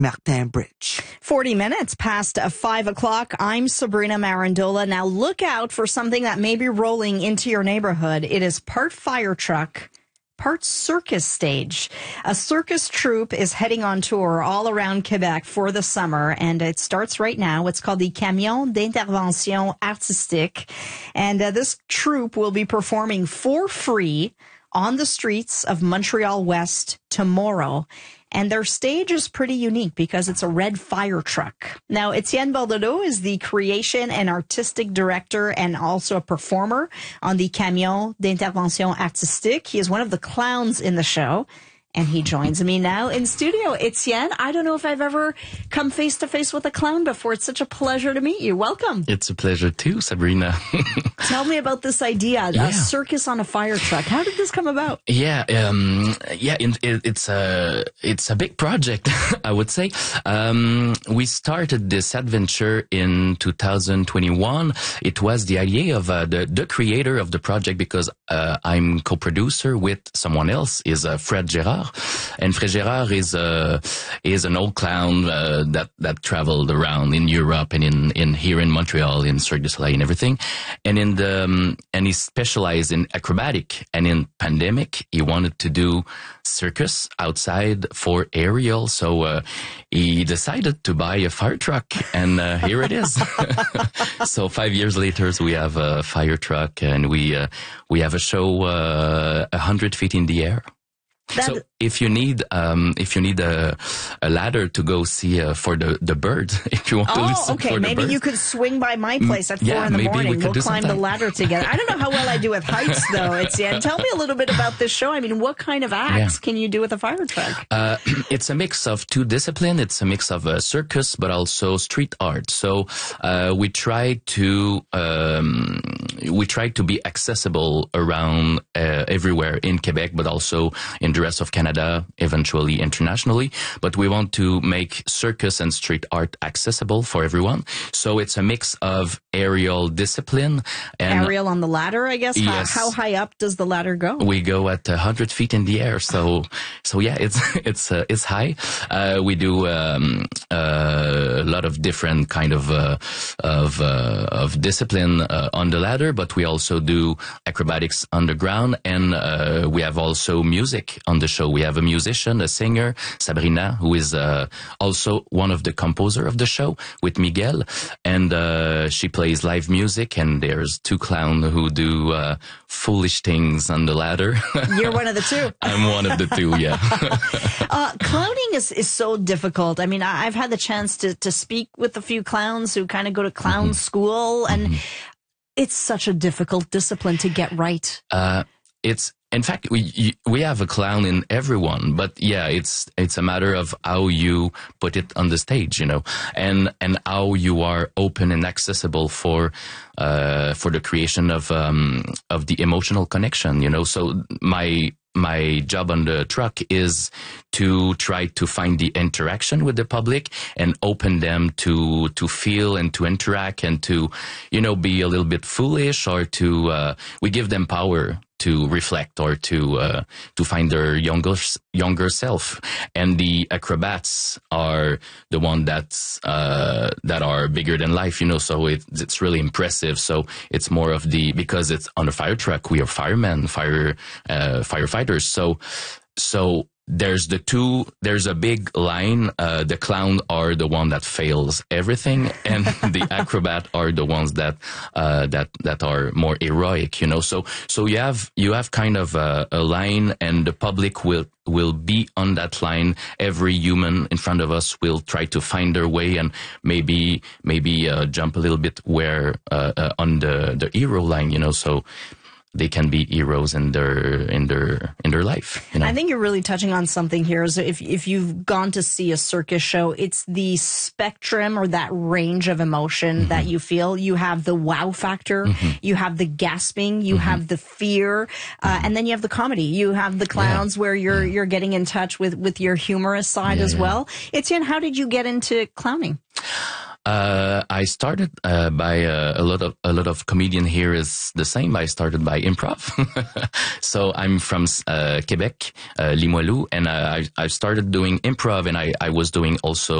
Martin Bridge. 40 minutes past 5 o'clock. I'm Sabrina Marandola. Now look out for something that may be rolling into your neighborhood. It is part fire truck, part circus stage. A circus troupe is heading on tour all around Quebec for the summer, and it starts right now. It's called the Camion d'Intervention Artistique, and this troupe will be performing for free on the streets of Montreal West tomorrow. And their stage is pretty unique because it's a red fire truck. Now, Etienne Bordelot is the creation and artistic director and also a performer on the Camion d'Intervention Artistique. He is one of the clowns in the show. And he joins me now in studio. Etienne, I don't know if I've ever come face to face with a clown before. It's such a pleasure to meet you. Welcome. It's a pleasure too, Sabrina. Tell me about this idea, a circus on a fire truck. How did this come about? It's a big project, I would say. We started this adventure in 2021. It was the idea of the creator of the project, because I'm co-producer with someone else, is Fred Gérard. And Fred Gérard is an old clown that traveled around in Europe and in here in Montreal, in Cirque du Soleil and everything. And he specialized in acrobatic. And in pandemic, he wanted to do circus outside for aerial. So he decided to buy a fire truck, and here it is. So 5 years later, we have a fire truck, and we have a show 100 feet in the air. So if you need a ladder to go see for the bird, if you want to listen for the bird. Maybe you could swing by my place at 4 in the morning. We'll climb the ladder together. I don't know how well I do with heights, though. Tell me a little bit about this show. I mean, what kind of acts can you do with a fire truck? It's a mix of two disciplines. It's a mix of circus, but also street art. So we try to be accessible around everywhere in Quebec, but also in the rest of Canada, eventually internationally. But we want to make circus and street art accessible for everyone. So it's a mix of aerial discipline and aerial on the ladder, I guess. Yes. How high up does the ladder go? We go at 100 feet in the air. So yeah, it's high. We do a lot of different kind of discipline on the ladder, but we also do acrobatics on the ground, and we have also music on the show. We have a musician, a singer, Sabrina, who is also one of the composer of the show with Miguel, and she plays live music, and there's two clowns who do foolish things on the ladder. You're one of the two. I'm one of the two, yeah. Clowning is so difficult. I mean, I've had the chance to speak with a few clowns who kind of go to clown school, and it's such a difficult discipline to get right. In fact, we have a clown in everyone, but yeah, it's a matter of how you put it on the stage, and how you are open and accessible for the creation of the emotional connection, So my job on the truck is to try to find the interaction with the public and open them to feel and to interact and to, be a little bit foolish, or to, we give them power to reflect or to find their younger self. And the acrobats are the one that are bigger than life, so it's really impressive. So it's more of because it's on a fire truck, we are firemen, firefighters. So there's a big line. The clown are the one that fails everything, and the acrobat are the ones that are more heroic, So you have kind of a line, and the public will be on that line. Every human in front of us will try to find their way, and maybe jump a little bit where on the hero line, So they can be heroes in their life. I think you're really touching on something here. So if you've gone to see a circus show, it's the spectrum or that range of emotion that you feel. You have the wow factor, you have the gasping, you have the fear, and then you have the comedy. You have the clowns where you're getting in touch with your humorous side as well. Etienne, how did you get into clowning? I started by a lot of comedian here is the same. I started by improv. So I'm from Quebec, Limoilou, and I started doing improv, and I was doing also